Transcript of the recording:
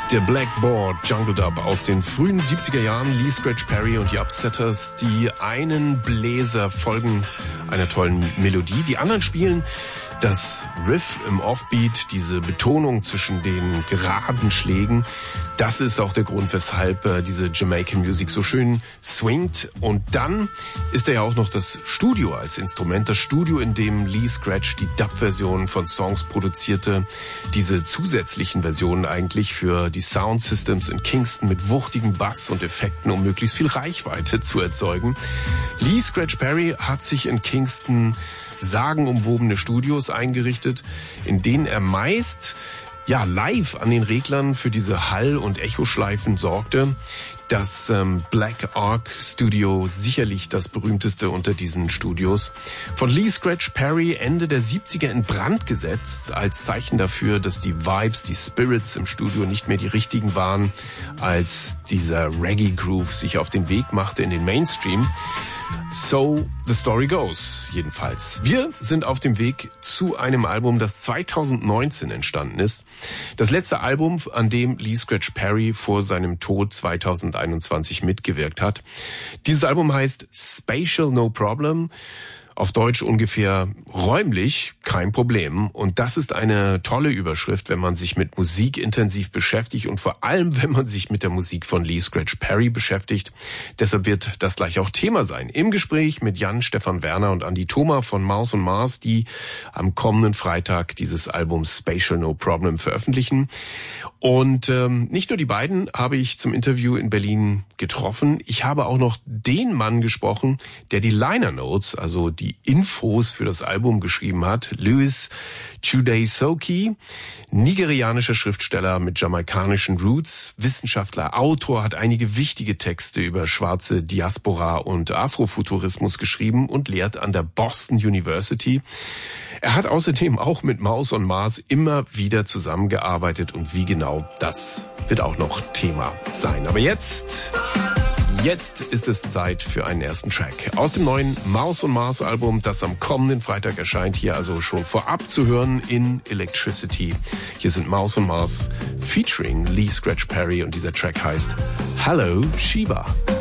Der Blackboard Jungle Dub aus den frühen 70er Jahren, Lee Scratch Perry und die Upsetters, die einen Bläser folgen einer tollen Melodie, die anderen spielen das Riff im Offbeat, diese Betonung zwischen den geraden Schlägen. Das ist auch der Grund, weshalb diese Jamaican Music so schön swingt. Und dann ist ja auch noch das Studio als Instrument, das Studio, in dem Lee Scratch die Dub-Version von Songs produzierte, diese zusätzlichen Versionen eigentlich für die Sound Systems in Kingston mit wuchtigen Bass und Effekten, um möglichst viel Reichweite zu erzeugen. Lee Scratch Perry hat sich in Kingston sagenumwobene Studios eingerichtet, in denen er meist live an den Reglern für diese Hall- und Echoschleifen sorgte. Das Black Ark Studio, sicherlich das berühmteste unter diesen Studios. Von Lee Scratch Perry Ende der 70er in Brand gesetzt, als Zeichen dafür, dass die Vibes, die Spirits im Studio nicht mehr die richtigen waren, als dieser Reggae-Groove sich auf den Weg machte in den Mainstream. So the story goes, jedenfalls. Wir sind auf dem Weg zu einem Album, das 2019 entstanden ist. Das letzte Album, an dem Lee Scratch Perry vor seinem Tod 2021 mitgewirkt hat. Dieses Album heißt Spatial No Problem. Auf Deutsch ungefähr räumlich kein Problem. Und das ist eine tolle Überschrift, wenn man sich mit Musik intensiv beschäftigt und vor allem, wenn man sich mit der Musik von Lee Scratch Perry beschäftigt. Deshalb wird das gleich auch Thema sein. Im Gespräch mit Jan Stefan Werner und Andi Thoma von Mouse on Mars, die am kommenden Freitag dieses Album Spatial No Problem veröffentlichen. Und nicht nur die beiden habe ich zum Interview in Berlin getroffen. Ich habe auch noch den Mann gesprochen, der die Liner Notes, also die Infos für das Album geschrieben hat. Louis Chude-Soki, nigerianischer Schriftsteller mit jamaikanischen Roots, Wissenschaftler, Autor, hat einige wichtige Texte über schwarze Diaspora und Afrofuturismus geschrieben und lehrt an der Boston University. Er hat außerdem auch mit Mouse on Mars immer wieder zusammengearbeitet und wie genau, das wird auch noch Thema sein. Aber jetzt ist es Zeit für einen ersten Track aus dem neuen Mouse on Mars Album, das am kommenden Freitag erscheint, hier also schon vorab zu hören in Electricity. Hier sind Mouse on Mars featuring Lee Scratch Perry und dieser Track heißt Hello Shiva.